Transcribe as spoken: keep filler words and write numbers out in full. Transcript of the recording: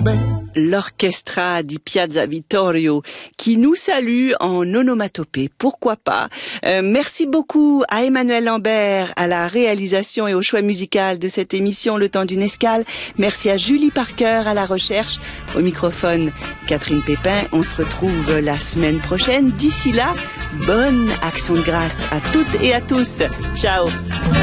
L'Orchestra di Piazza Vittorio qui nous salue en onomatopée, pourquoi pas. Euh, merci beaucoup à Emmanuel Lambert à la réalisation et au choix musical de cette émission Le Temps d'une Escale. Merci à Julie Parker à la recherche. Au microphone, Catherine Pépin. On se retrouve la semaine prochaine. D'ici là, bonne action de grâce à toutes et à tous. Ciao.